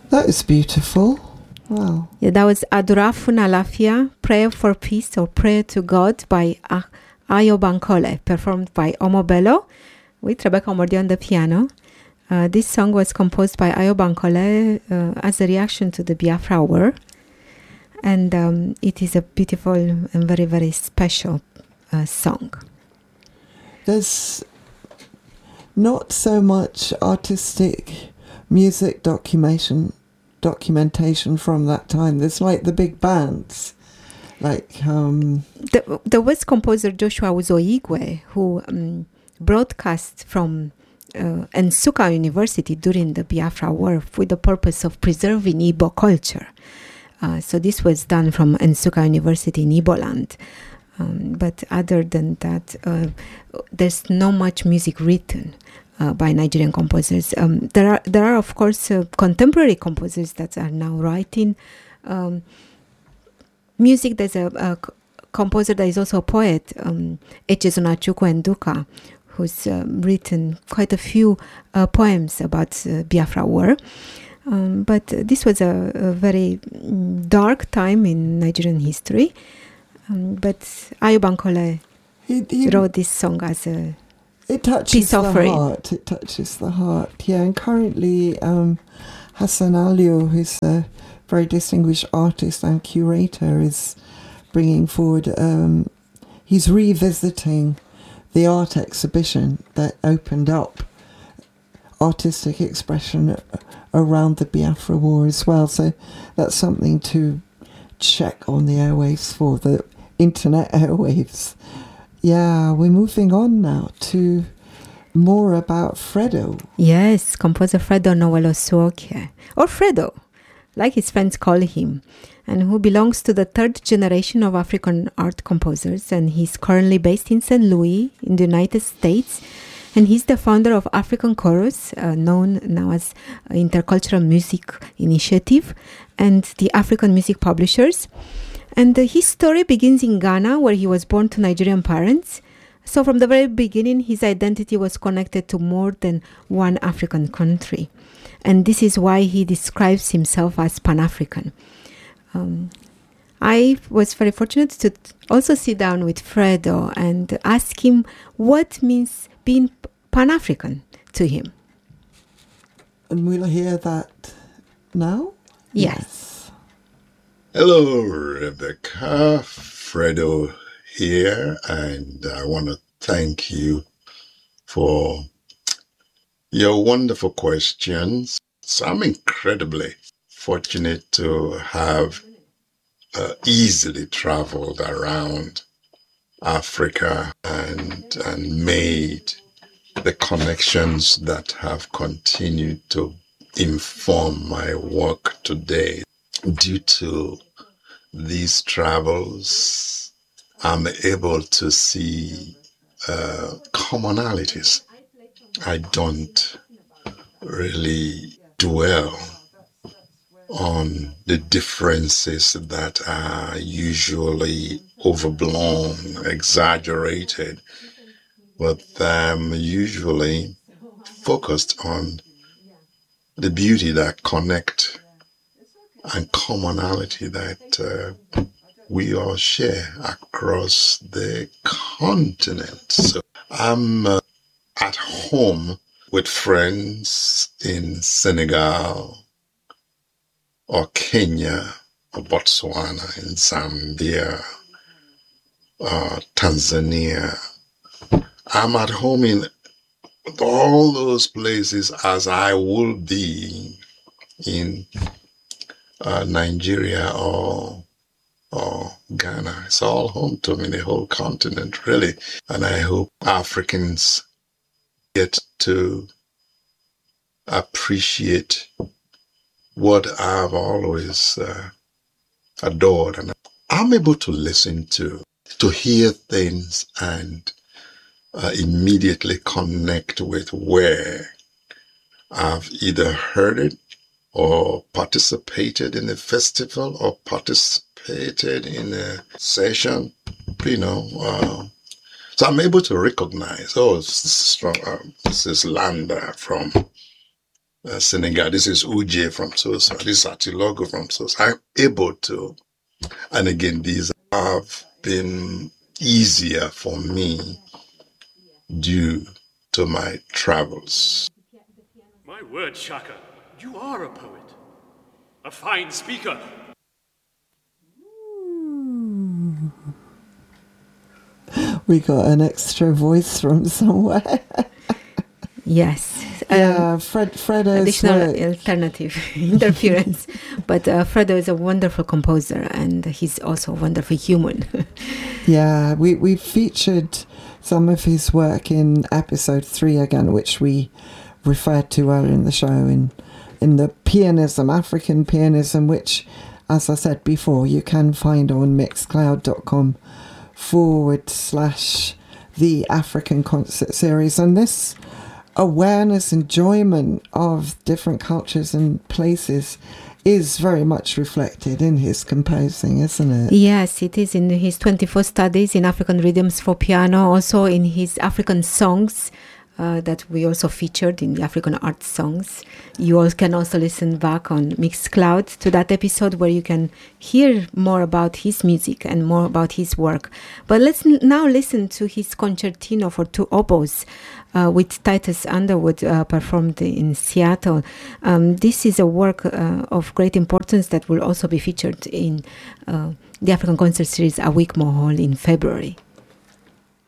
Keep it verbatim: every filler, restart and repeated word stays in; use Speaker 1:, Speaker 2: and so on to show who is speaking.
Speaker 1: That is beautiful. Wow.
Speaker 2: Yeah, that was Adurafu Nalafia, Prayer for Peace or Prayer to God by A- Ayo Bankole, performed by Omobello with Rebecca Omordi on the piano. Uh, this song was composed by Ayo Bankole uh, as a reaction to the Biafra War. And um, it is a beautiful and very, very special uh, song.
Speaker 1: There's not so much artistic music documentation documentation from that time. There's like the big bands, like um
Speaker 2: the, there was composer Joshua Uzoigwe who um, broadcast from uh, Nsukka University during the Biafra War with the purpose of preserving Igbo culture. Uh, so this was done from Nsukka University in Igbo land. Um, but other than that, uh, there's not much music written uh, by Nigerian composers. Um, there are, there are of course, uh, contemporary composers that are now writing um, music. There's a, a c- composer that is also a poet, um, Echezona Chukwu Nduka, who's uh, written quite a few uh, poems about uh, Biafra War. Um, but uh, this was a, a very mm, dark time in Nigerian history. Um, but Ayo Bankole
Speaker 1: he, he,
Speaker 2: wrote this song as a
Speaker 1: it touches
Speaker 2: peace
Speaker 1: the
Speaker 2: offering.
Speaker 1: heart. It touches the heart. Yeah, and currently um, Hassan Aliou, who's a very distinguished artist and curator, is bringing forward. Um, he's revisiting the art exhibition that opened up artistic expression around the Biafra War as well. So that's something to check on the airwaves for, the internet airwaves. Yeah, we're moving on now to more about Fredo.
Speaker 2: Yes, composer Fredo Nowelo Suokie, or Fredo, like his friends call him, and who belongs to the third generation of African art composers, and he's currently based in Saint Louis in the United States. And he's the founder of African Chorus, uh, known now as Intercultural Music Initiative, and the African Music Publishers. And uh, his story begins in Ghana, where he was born to Nigerian parents. So from the very beginning, his identity was connected to more than one African country. And this is why he describes himself as Pan-African. Um, I was very fortunate to also sit down with Fredo and ask him what means being Pan-African to him.
Speaker 1: And we'll hear that now?
Speaker 2: Yes.
Speaker 1: yes.
Speaker 3: Hello, Rebecca. Fredo here, and I want to thank you for your wonderful questions. So I'm incredibly fortunate to have uh, easily traveled around Africa and and made the connections that have continued to inform my work today. Due to these travels, I'm able to see uh, commonalities. I don't really dwell on the differences that are usually overblown, exaggerated, but I'm usually focused on the beauty that connect and commonality that uh, we all share across the continent. So I'm uh, at home with friends in Senegal, or Kenya, or Botswana, in Zambia, uh, Tanzania. I'm at home in all those places as I will be in uh, Nigeria or or Ghana. It's all home to me, the whole continent, really. And I hope Africans get to appreciate what I've always uh, adored. And I'm able to listen to, to hear things and uh, immediately connect with where I've either heard it or participated in a festival or participated in a session, you know. Uh, so I'm able to recognize, oh, this is, strong, uh, this is Landa from uh, Senegal. This is Uje from Sosa. This is Atilogo from Sosa. I'm able to, and again, these have been easier for me due to my travels.
Speaker 4: My word, Shaka, you are a poet, a fine speaker.
Speaker 1: We got an extra voice from somewhere.
Speaker 2: Yes.
Speaker 1: Yeah,
Speaker 2: Um,
Speaker 1: Fred, Fredo's
Speaker 2: additional
Speaker 1: work.
Speaker 2: alternative interference. But uh, Fredo is a wonderful composer, and he's also a wonderful human.
Speaker 1: Yeah, we, we featured some of his work in episode three again, which we referred to earlier in the show, in, in the pianism, African pianism, which, as I said before, you can find on mixcloud.com forward slash the African concert series. And this awareness, enjoyment of different cultures and places is very much reflected in his composing, isn't it?
Speaker 2: Yes, it is in his twenty-four studies in African rhythms for piano, also in his African songs uh, that we also featured in the African art songs. You all can also listen back on Mixcloud to that episode where you can hear more about his music and more about his work. But let's n- now listen to his concertino for two oboes, Uh, with Titus Underwood uh, performed in Seattle. Um, this is a work uh, of great importance that will also be featured in uh, the African Concert Series Awikmo Hall in February.